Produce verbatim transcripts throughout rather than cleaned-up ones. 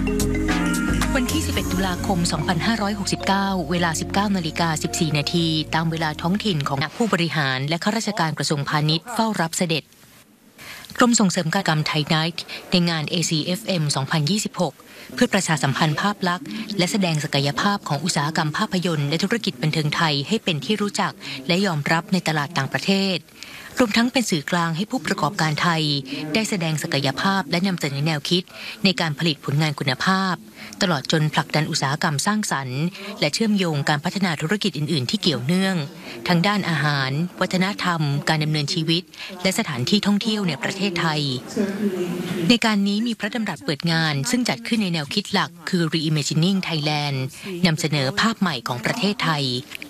วันที่สิบเอ็ดตุลาคมสองพันห้าร้อยหกสิบเก้าเวลา สิบเก้านาฬิกาสิบสี่นาทีตามเวลาท้องถิ่นของนักผู้บริหารและข้าราชการกระทรวงพาณิชย์เฝ้ารับเสด็จกรมส่งเสริมการกรรมไทยไนท์ในงาน เอ ซี เอฟ เอ็ม สองพันยี่สิบหกเพื่อประชาสัมพันธ์ภาพลักษณ์และแสดงศักยภาพของอุตสาหกรรมภาพยนตร์และธุรกิจบันเทิงไทยให้เป็นที่รู้จักและยอมรับในตลาดต่างประเทศรวมทั้งเป็นสื่อกลางให้ผู้ประกอบการไทยได้แสดงศักยภาพและนำเสนอแนวคิดในการผลิตผลงานคุณภาพตลอดจนผลักดันอุตสาหกรรมสร้างสรรค์และเชื่อมโยงการพัฒนาธุรกิจอื่นๆที่เกี่ยวเนื่องทั้งด้านอาหารวัฒนธรรมการดำเนินชีวิตและสถานที่ท่องเที่ยวในประเทศไทยในการนี้มีพระดำรัสเปิดงานซึ่งจัดขึ้นในแนวคิดหลักคือ Reimagining Thailand นำเสนอภาพใหม่ของประเทศไทย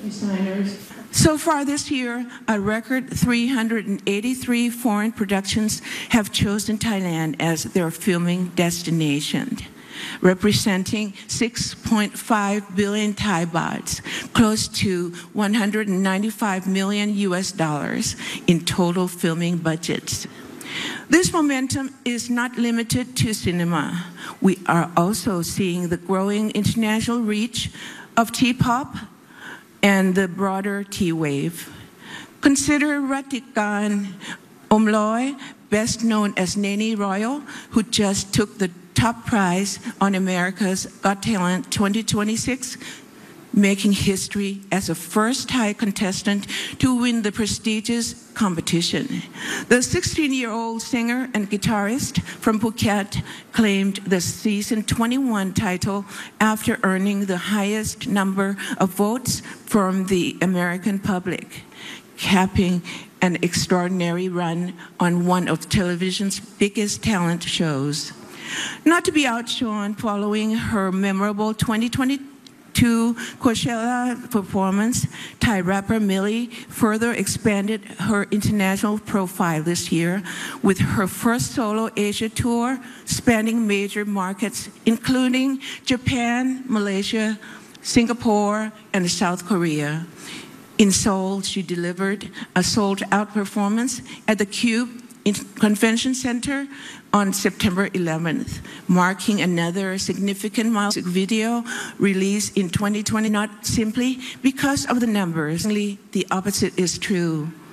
So far this year, a record three hundred eighty-three foreign productions have chosen Thailand as their filming destination, representing six point five billion Thai bahts, close to one hundred ninety-five million U S dollars in total filming budgets. This momentum is not limited to cinema. We are also seeing the growing international reach of T-pop and the broader T-wave. Consider Ratikan Omloy, best known as Nene Royal, who just took the top prize on America's Got Talent twenty twenty-six, making history as the first Thai contestant to win the prestigious competition. The sixteen-year-old singer and guitarist from Phuket claimed the season twenty-one title after earning the highest number of votes from the American public, capping an extraordinary run on one of television's biggest talent shows. Not to be outshone following her memorable twenty twenty-two Coachella performance, Thai rapper Millie further expanded her international profile this year with her first solo Asia tour spanning major markets including Japan, Malaysia, Singapore, and South Korea. In Seoul, she delivered a sold-out performance at the Cube Convention Center on September eleventh, marking another significant milestone video released in twenty twenty, not simply because of the numbers. The opposite is true.